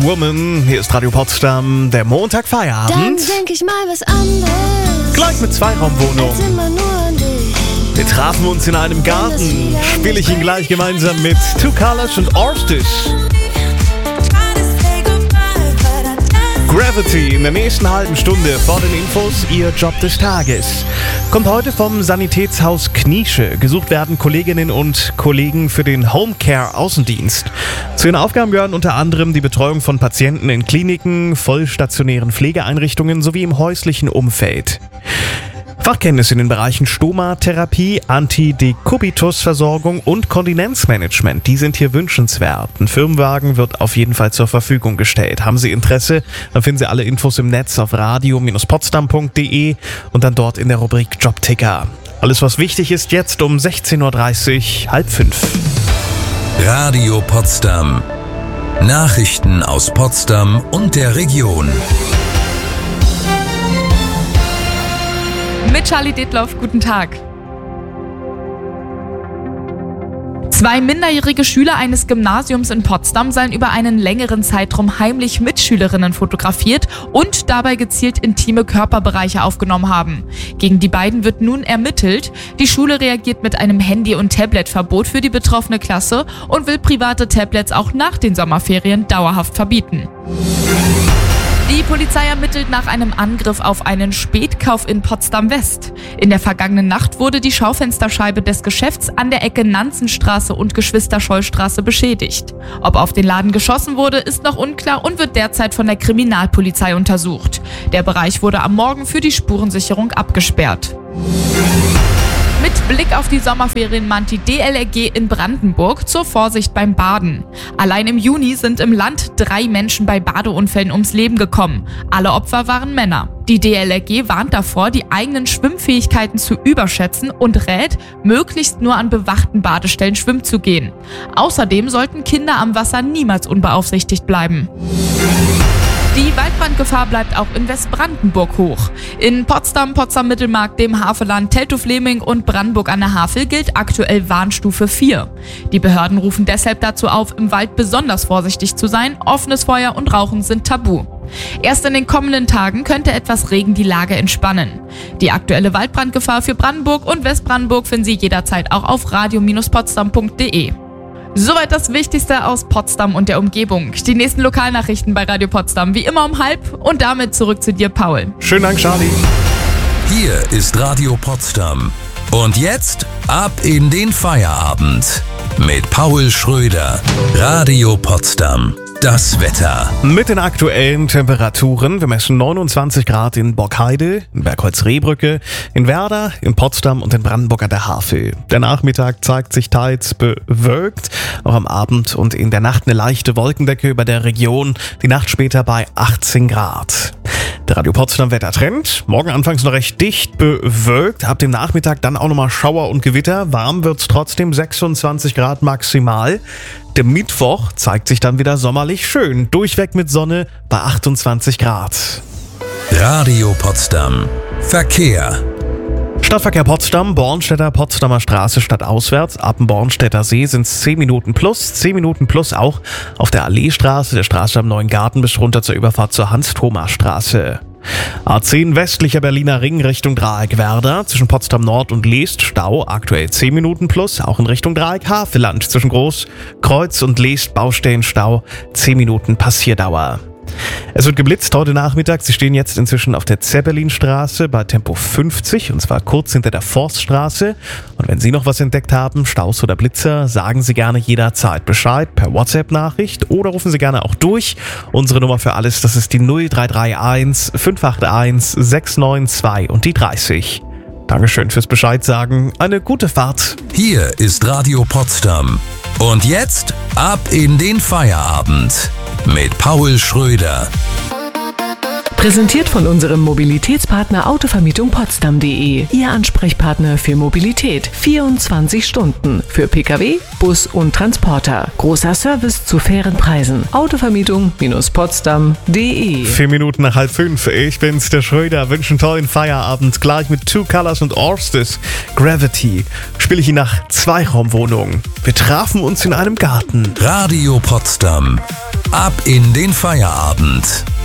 Woman, hier ist Radio Potsdam, der Montag Dann Feierabend. denk ich mal was anderes. Gleich mit Zweiraumwohnung. Als immer nur an dich. Wir trafen uns in einem Garten. Spiele ich ihn gleich gemeinsam mit Two Colors und Orsted. Gravity in der nächsten halben Stunde vor den Infos, Ihr Job des Tages. Kommt heute vom Sanitätshaus Kniesche. Gesucht werden Kolleginnen und Kollegen für den Homecare Außendienst. Zu ihren Aufgaben gehören unter anderem die Betreuung von Patienten in Kliniken, vollstationären Pflegeeinrichtungen sowie im häuslichen Umfeld. Fachkenntnisse in den Bereichen Stomatherapie, Antidekubitusversorgung und Kontinenzmanagement, die sind hier wünschenswert. Ein Firmenwagen wird auf jeden Fall zur Verfügung gestellt. Haben Sie Interesse, dann finden Sie alle Infos im Netz auf radio-potsdam.de und dann dort in der Rubrik Jobticker. Alles, was wichtig ist, jetzt um 16.30 Uhr, 4:30. Radio Potsdam. Nachrichten aus Potsdam und der Region. Mit Charlie Detloff, guten Tag. 2 minderjährige Schüler eines Gymnasiums in Potsdam seien über einen längeren Zeitraum heimlich Mitschülerinnen fotografiert und dabei gezielt intime Körperbereiche aufgenommen haben. Gegen die beiden wird nun ermittelt. Die Schule reagiert mit einem Handy- und Tabletverbot für die betroffene Klasse und will private Tablets auch nach den Sommerferien dauerhaft verbieten. Die Polizei ermittelt nach einem Angriff auf einen Spätkauf in Potsdam-West. In der vergangenen Nacht wurde die Schaufensterscheibe des Geschäfts an der Ecke Nanzenstraße und Geschwister-Scholl-Straße beschädigt. Ob auf den Laden geschossen wurde, ist noch unklar und wird derzeit von der Kriminalpolizei untersucht. Der Bereich wurde am Morgen für die Spurensicherung abgesperrt. Mit Blick auf die Sommerferien mahnt die DLRG in Brandenburg zur Vorsicht beim Baden. Allein im Juni sind im Land 3 Menschen bei Badeunfällen ums Leben gekommen. Alle Opfer waren Männer. Die DLRG warnt davor, die eigenen Schwimmfähigkeiten zu überschätzen und rät, möglichst nur an bewachten Badestellen schwimmen zu gehen. Außerdem sollten Kinder am Wasser niemals unbeaufsichtigt bleiben. Die Waldbrandgefahr bleibt auch in Westbrandenburg hoch. In Potsdam, Potsdam-Mittelmark, dem Havelland, Teltow-Fleming und Brandenburg an der Havel gilt aktuell Warnstufe 4. Die Behörden rufen deshalb dazu auf, im Wald besonders vorsichtig zu sein. Offenes Feuer und Rauchen sind tabu. Erst in den kommenden Tagen könnte etwas Regen die Lage entspannen. Die aktuelle Waldbrandgefahr für Brandenburg und Westbrandenburg finden Sie jederzeit auch auf radio-potsdam.de. Soweit das Wichtigste aus Potsdam und der Umgebung. Die nächsten Lokalnachrichten bei Radio Potsdam wie immer um 12:30 und damit zurück zu dir, Paul. Schönen Dank, Charlie. Hier ist Radio Potsdam. Und jetzt ab in den Feierabend mit Paul Schröder. Radio Potsdam. Das Wetter. Mit den aktuellen Temperaturen. Wir messen 29 Grad in Borkheide, in Bergholz-Rehbrücke, in Werder, in Potsdam und in Brandenburg an der Havel. Der Nachmittag zeigt sich teils bewölkt. Auch am Abend und in der Nacht eine leichte Wolkendecke über der Region. Die Nacht später bei 18 Grad. Der Radio Potsdam Wettertrend. Morgen anfangs noch recht dicht bewölkt. Ab dem Nachmittag dann auch nochmal Schauer und Gewitter. Warm wird's trotzdem, 26 Grad maximal. Der Mittwoch zeigt sich dann wieder sommerlich schön. Durchweg mit Sonne bei 28 Grad. Radio Potsdam. Verkehr. Stadtverkehr Potsdam, Bornstedter Potsdamer Straße stadtauswärts. Ab dem Bornstedter See sind es 10 Minuten plus. 10 Minuten plus auch auf der Alleestraße, der Straße am Neuen Garten bis runter zur Überfahrt zur Hans-Thoma-Straße. A10 westlicher Berliner Ring Richtung Dreieck Werder, zwischen Potsdam Nord und Leest Stau, aktuell 10 Minuten plus, auch in Richtung Dreieck Havelland, zwischen Großkreuz und Leest Baustellenstau, 10 Minuten Passierdauer. Es wird geblitzt heute Nachmittag. Sie stehen jetzt inzwischen auf der Zeppelinstraße bei Tempo 50 und zwar kurz hinter der Forststraße. Und wenn Sie noch was entdeckt haben, Staus oder Blitzer, sagen Sie gerne jederzeit Bescheid per WhatsApp-Nachricht oder rufen Sie gerne auch durch. Unsere Nummer für alles, das ist die 0331 581 692 und die 30. Dankeschön fürs Bescheid sagen. Eine gute Fahrt. Hier ist Radio Potsdam. Und jetzt ab in den Feierabend mit Paul Schröder. Präsentiert von unserem Mobilitätspartner Autovermietung Potsdam.de. Ihr Ansprechpartner für Mobilität. 24 Stunden. Für Pkw, Bus und Transporter. Großer Service zu fairen Preisen. Autovermietung-potsdam.de. 4 Minuten nach 4:30. Ich bin's, der Schröder. Wünsche einen tollen Feierabend. Gleich mit Two Colors und Orsted. Gravity. Spiele ich ihn nach Zweiraumwohnung. Wir trafen uns in einem Garten. Radio Potsdam. Ab in den Feierabend.